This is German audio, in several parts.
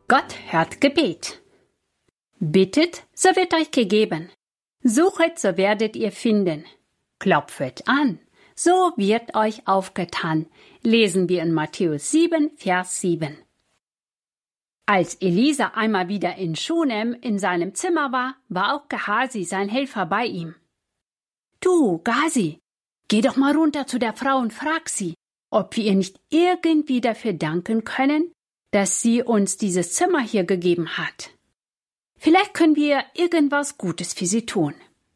Gott hört Gebet. Bittet, so wird euch gegeben. Suchet, so werdet ihr finden. Klopfet an, so wird euch aufgetan. Lesen wir in Matthäus 7, Vers 7. Als Elisa einmal wieder in Schunem in seinem Zimmer war, war auch Gehasi, sein Helfer, bei ihm. »Du, Gehasi, geh doch mal runter zu der Frau und frag sie, ob wir ihr nicht irgendwie dafür danken können, dass sie uns dieses Zimmer hier gegeben hat. Vielleicht können wir irgendwas Gutes für sie tun.«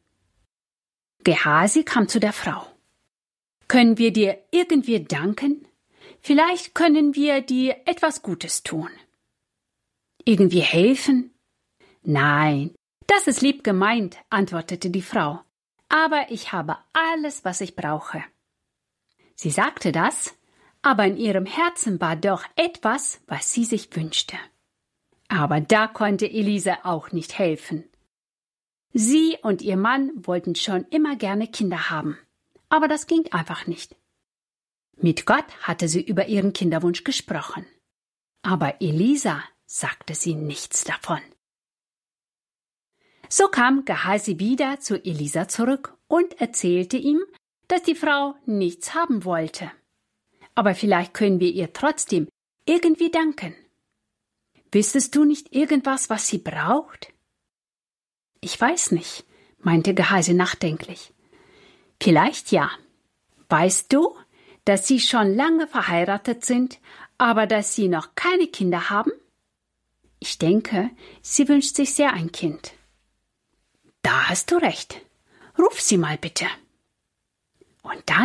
Gehasi kam zu der Frau. »Können wir dir irgendwie danken? Vielleicht können wir dir etwas Gutes tun.« »Irgendwie helfen?« »Nein, das ist lieb gemeint«, antwortete die Frau. »Aber ich habe alles, was ich brauche.« Sie sagte das, aber in ihrem Herzen war doch etwas, was sie sich wünschte. Aber da konnte Elisa auch nicht helfen. Sie und ihr Mann wollten schon immer gerne Kinder haben, aber das ging einfach nicht. Mit Gott hatte sie über ihren Kinderwunsch gesprochen, aber Elisa sagte sie nichts davon. So kam Gehasi wieder zu Elisa zurück und erzählte ihm, dass die Frau nichts haben wollte. Aber vielleicht können wir ihr trotzdem irgendwie danken. Wüsstest du nicht irgendwas, was sie braucht? Ich weiß nicht, meinte Gehasi nachdenklich. Vielleicht ja. Weißt du, dass sie schon lange verheiratet sind, aber dass sie noch keine Kinder haben? Ich denke, sie wünscht sich sehr ein Kind. Da hast du recht. Ruf sie mal bitte. Und dann